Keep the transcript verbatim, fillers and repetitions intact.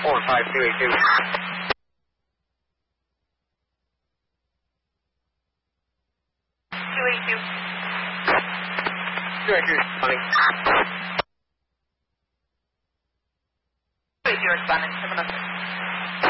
four five two eight two. two eight two. two eight two responding. two eight two responding. seven oh six.